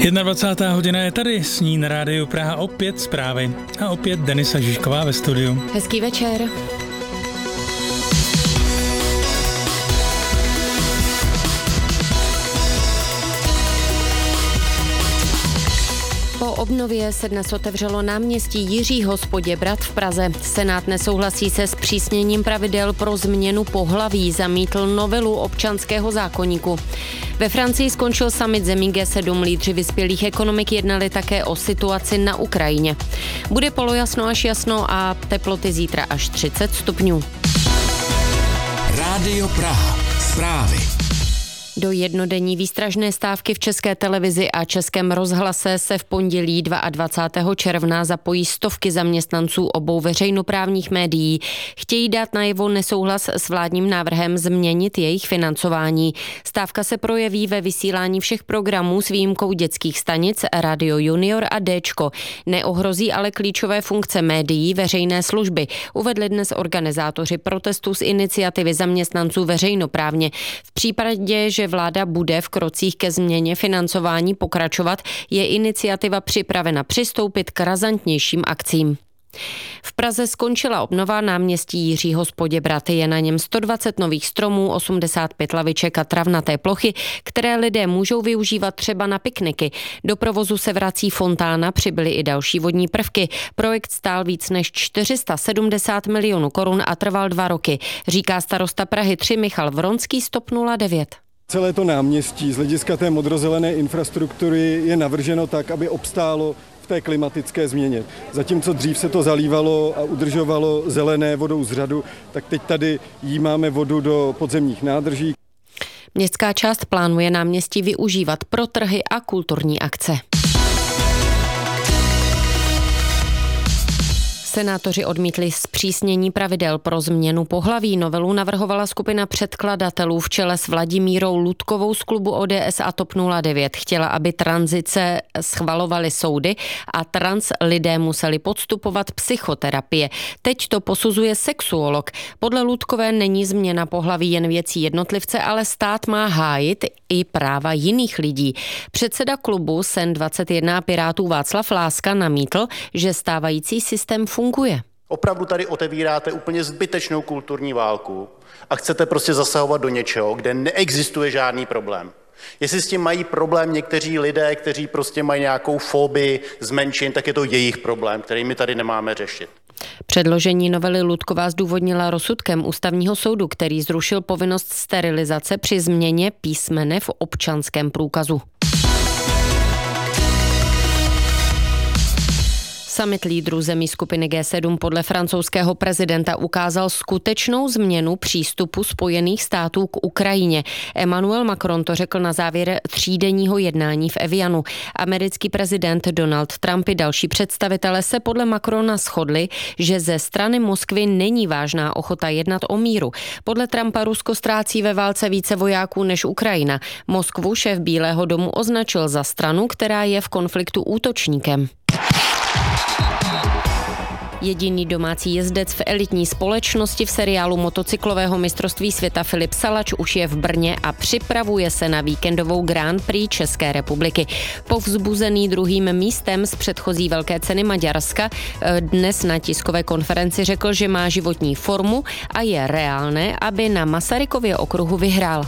21. hodina je tady, s ní na rádiu Praha opět zprávy a opět Denisa Žižková ve studiu. Hezký večer. Po obnově se dnes otevřelo náměstí Jiřího z Poděbrad v Praze. Senát nesouhlasí se zpřísněním pravidel pro změnu pohlaví, zamítl novelu občanského zákoníku. Ve Francii skončil summit zemí G7, lídři vyspělých ekonomik jednali také o situaci na Ukrajině. Bude polojasno až jasno a teploty zítra až 30 stupňů. Rádio Praha. Zprávy. Do jednodenní výstražné stávky v České televizi a Českém rozhlase se v pondělí 22. června zapojí stovky zaměstnanců obou veřejnoprávních médií. Chtějí dát najevo nesouhlas s vládním návrhem změnit jejich financování. Stávka se projeví ve vysílání všech programů s výjimkou dětských stanic, Radio Junior a Déčko. Neohrozí ale klíčové funkce médií veřejné služby, uvedli dnes organizátoři protestu z iniciativy zaměstnanců veřejnoprávně. V případě, že vláda bude v krocích ke změně financování pokračovat, je iniciativa připravena přistoupit k razantnějším akcím. V Praze skončila obnova náměstí Jiřího z Poděbrad. Je na něm 120 nových stromů, 85 laviček a travnaté plochy, které lidé můžou využívat třeba na pikniky. Do provozu se vrací fontána, přibyly i další vodní prvky. Projekt stál víc než 470 milionů korun a trval 2 roky, říká starosta Prahy 3 Michal Vronský z TOP 09. Celé to náměstí z hlediska té modrozelené infrastruktury je navrženo tak, aby obstálo v té klimatické změně. Zatímco dřív se to zalívalo a udržovalo zelené vodou z řadu, tak teď tady jímáme vodu do podzemních nádrží. Městská část plánuje náměstí využívat pro trhy a kulturní akce. Senátoři odmítli zpřísnění pravidel pro změnu pohlaví. Novelu navrhovala skupina předkladatelů v čele s Vladimírou Ludkovou z klubu ODS a TOP 09. Chtěla, aby tranzice schvalovaly soudy a trans lidé museli podstupovat psychoterapie. Teď to posuzuje sexuolog. Podle Ludkové není změna pohlaví jen věcí jednotlivce, ale stát má hájit i práva jiných lidí. Předseda klubu SEN21 Pirátů Václav Láska namítl, že stávající systém funguje. Opravdu tady otevíráte úplně zbytečnou kulturní válku a chcete prostě zasahovat do něčeho, kde neexistuje žádný problém. Jestli s tím mají problém někteří lidé, kteří prostě mají nějakou fobii z menšin, tak je to jejich problém, který my tady nemáme řešit. Předložení novely Ludková zdůvodnila rozsudkem Ústavního soudu, který zrušil povinnost sterilizace při změně písmene v občanském průkazu. Summit lídrů zemí skupiny G7 podle francouzského prezidenta ukázal skutečnou změnu přístupu Spojených států k Ukrajině. Emmanuel Macron to řekl na závěr třídenního jednání v Evianu. Americký prezident Donald Trump i další představitelé se podle Macrona shodli, že ze strany Moskvy není vážná ochota jednat o míru. Podle Trumpa Rusko ztrácí ve válce více vojáků než Ukrajina. Moskvu šéf Bílého domu označil za stranu, která je v konfliktu útočníkem. Jediný domácí jezdec v elitní společnosti v seriálu motocyklového mistrovství světa Filip Salač už je v Brně a připravuje se na víkendovou Grand Prix České republiky. Povzbuzený druhým místem z předchozí velké ceny Maďarska dnes na tiskové konferenci řekl, že má životní formu a je reálné, aby na Masarykově okruhu vyhrál.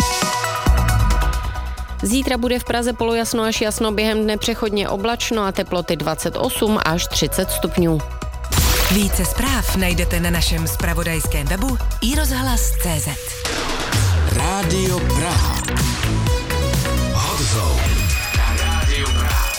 Zítra bude v Praze polojasno až jasno, během dne přechodně oblačno a teploty 28 až 30 stupňů. Více zpráv najdete na našem zpravodajském webu iRozhlas.cz. Rádio Praha. Hot Zone. Rádio Praha.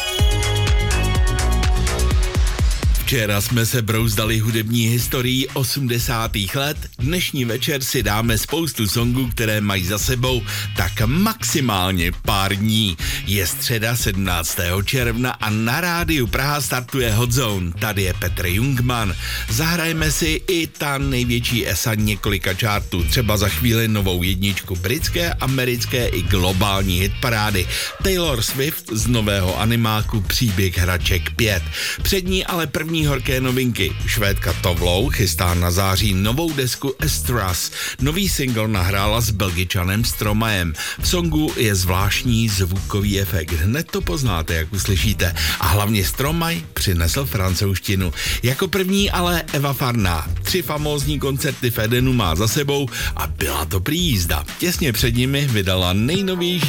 Včera jsme se brouzdali hudební historií 80. let, dnešní večer si dáme spoustu songů, které mají za sebou tak maximálně pár dní. Je středa 17. června a na rádiu Praha startuje Hot Zone. Tady je Petr Jungmann. Zahrajeme si i ta největší esa několika čártů, třeba za chvíli novou jedničku britské, americké i globální hitparády. Taylor Swift z nového animáku Příběh hraček 5. Před ní ale první dnešní horké novinky. Švédka Tovlou chystá na září novou desku Estras. Nový single nahrála s Belgičanem Stromaem. V songu je zvláštní zvukový efekt. Hned to poznáte, jak uslyšíte. A hlavně Stromaj přinesl francouzštinu. Jako první ale Eva Farná. 3 famózní koncerty v Edenu má za sebou a byla to prý jízda. Těsně před nimi vydala nejnovější